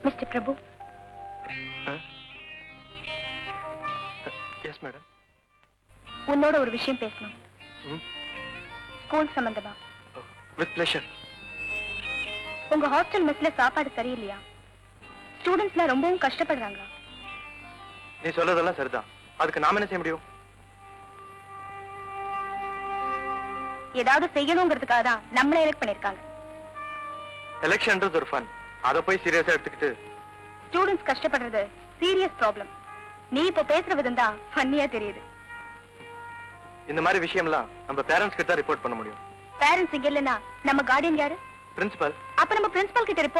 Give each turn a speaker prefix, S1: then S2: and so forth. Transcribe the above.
S1: Mister பிரபு.
S2: Yes madam.
S1: உன்னோட ஒரு விஷயம் பேசணும். ஸ்கூல் சம்பந்தமா.
S2: With pleasure.
S1: உங்க ஹாஸ்டல் மெஸ்ல சாப்பாடு சரியில்லையா? ஸ்டூடெண்ட்ஸ்லாம் ரொம்பவும் கஷ்டப்படுறாங்க.
S2: நீ சொல்றதெல்லாம் சரிதான். அதுக்கு நாம என்ன செய்ய முடியும்?
S1: ஏதாவது செய்யணுங்கிறதுக்காக தான் நம்மளை எலெக்ட் பண்ணிருக்காங்க.
S2: எலெக்ஷன்ன்றது ஒரு ஃபன். அதை போய் சீரியஸா எடுத்துக்கிட்டு
S1: ஸ்டூடெண்ட்ஸ் கஷ்டப்படுறது சீரியஸ் ப்ராப்ளம். நீ இப்ப பேசுற விதம் தான் ஃபன்னியா தெரியுது.
S2: இந்த மாதிரி விஷயம்லாம் நம்ம பேரண்ட்ஸ் கிட்ட தான் ரிப்போர்ட் பண்ண முடியும்.
S1: பேரண்ட்ஸ் இங்க இல்லைன்னா நம்ம கார்டியன் யாரு?
S2: பிரின்சிபல்.
S1: அப்ப நம்ம பிரின்சிபல் கிட்ட report